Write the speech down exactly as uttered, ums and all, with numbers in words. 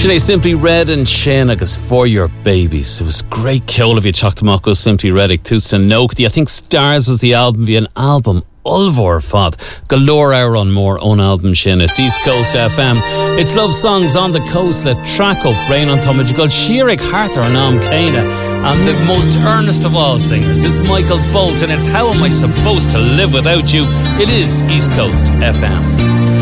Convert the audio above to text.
Sinead Simply Red and Shane agus For Your Babies. It was great ceol of you Choctamach go Simply Reddick Tusta Nokti. I think Stars was the album via an album Ulvor fad. Galore hour on more own album Shane. It's East Coast F M. It's love songs on the coast. Let track up brain on Tomajigol Shirik Harter Nam Kana. And the most earnest of all singers. It's Michael Bolton. It's How Am I Supposed to Live Without You? It is East Coast F M.